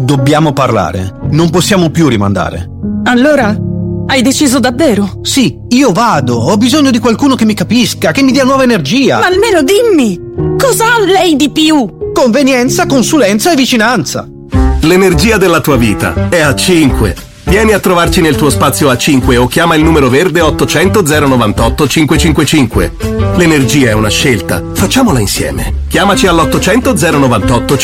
Dobbiamo parlare. Non possiamo più rimandare. Allora, hai deciso davvero? Sì, io vado. Ho bisogno di qualcuno che mi capisca, che mi dia nuova energia. Ma almeno dimmi! Cosa ha lei di più? Convenienza, consulenza e vicinanza. L'energia della tua vita è A5. Vieni a trovarci nel tuo spazio A5 o chiama il numero verde 800 098 555. L'energia è una scelta. Facciamola insieme. Chiamaci all'800 098